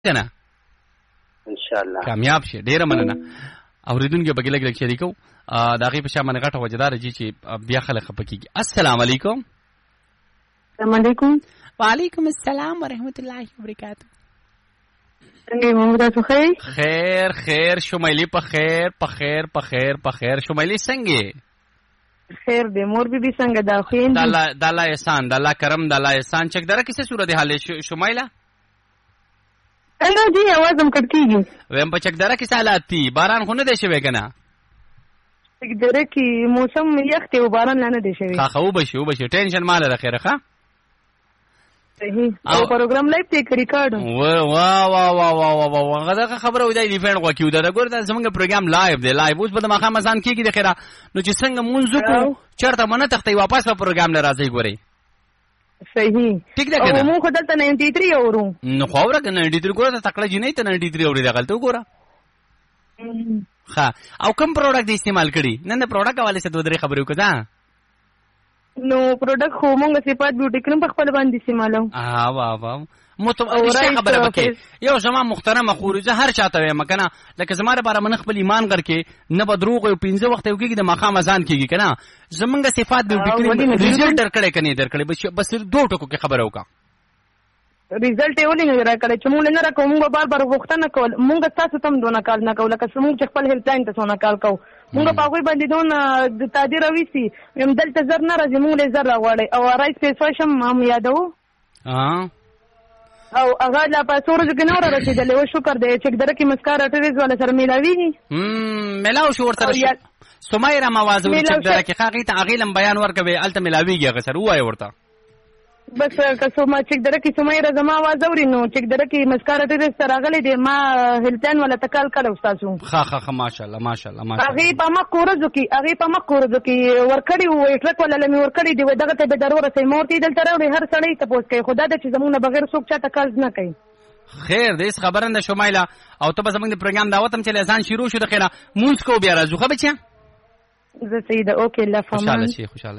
کنه ان شاء الله کامیاب شي. ډیره مننه. اوریدونکو په کې لګ شریکو دا غي په شامه غټه وجدار جی چې بیا خلک پکېږي. السلام علیکم. السلام علیکم. وعلیکم السلام ورحمت الله وبرکاته. څنګه مو تاسو خیر خیر شمایلی په خیر په خیر په خیر په خیر شمایلی څنګه خیر دې مور بي څنګه دا خوین د الله احسان د الله کرم د الله احسان چک دره کیسه صورت حال شمایلا انا دي आवाज هم کټکیږي ویم په چک دره کیسه حالات دي باران خو نه دی شوی کنه چک دره کی موسم یخ ته باران نه دی شوی خو به ټینشن مال راخره ښه او پروګرام لایو ته ریکارډ وا غدا خبره وځي ډیفرنٹ وکیو دا ګور دا زمونږ پروګرام لایو دی لایو اوس به مخه مزان کیږي د خیره نو چې څنګه مونږ کو چرته منه تختې واپس په پروګرام نه راځي ګوري صحیح ټیک ده کنه مو خدای 93 اورو نو خو ورګ 93 ګوره تکړه جنې ته 93 اوري دا غلطه ګوره ها او کوم پروډکټ استعمال کړي نن پروډکټ حواله څه دوه درې خبرې وکړه نو پروډکټ خو مونږ صفات بیوټی کریم په خپل باندې استعمالو واه متوجه خبره وکي یو زما محترمه خوريزه هر چاته وایم کنه لکه زما لپاره من خپل ایمان غر کې نه بدروغ او 15 وخت یو کې د مخام اذان کېږي کنه زمونږ صفات بیوټی کریم ریزلټ درکړې بس دوه ټکو کې خبره وکا ریزلټ یې ولې نه راکړی چې مونږ نه راکوم مونږ بار غوښتنه کول مونږ تاسو تم دونه کال نه کول لکه څنګه چې خپل هیلپ لاین ته څونه کال کو مونږ په هغه باندې دونه د تادیر ویسي یم دلته زر نه راځي مونږ له زر راغړی او رایټ پیسو شم هم یادو او هغه لا په سورج کې نور رسیدلې و شکر دې چې دره کې مسکار اټریز ولا سره ملاویږي ملاو شو ورته سمیرا موازو چې دره کې خاغې ته اغیلم بیان ورکوي الته ملاویږي هغه سره وای ورته بس که ما چک دره کې سمیرا زما आवाज اوري نو چک دره کې مسکار اټریز سره غلې دې ما هلتان ولا تکال کړو تاسو خا ماشاءالله هغه په ما کورزو کې ورکړی و ټرک ولا لمي ورکړی دی دغه ته به ضروره سي مورتي دلته راوړي هر سړی ته پوس کوي خدا دې چې زمونږ بغیر څوک چاته کال نه کوي خیر دې خبرنده شمایلا او ته به زمونږ د پروګرام دعوت هم چې اذان شروع شو د خیره مونږ کو بیا راځو خو بچا زه سیده اوکې الله فهمان خوشاله